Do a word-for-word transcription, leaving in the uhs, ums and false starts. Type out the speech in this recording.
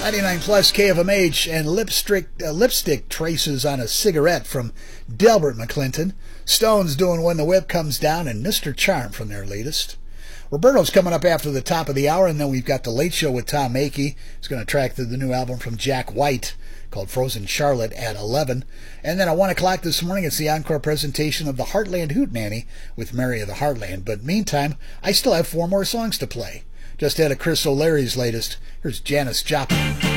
ninety-nine plus K F M H and lipstick, uh, lipstick traces on a cigarette from Delbert McClinton. Stones doing When the Whip Comes Down, and Mister Charm from their latest. Roberto's coming up after the top of the hour, and then we've got The Late Show with Tom Mackey. He's going to track through the new album from Jack White called Frozen Charlotte at eleven. And then at one o'clock this morning, it's the encore presentation of the Heartland Hootenanny with Mary of the Heartland. But meantime, I still have four more songs to play. Just ahead of Chris O'Leary's latest, here's Janis Joplin.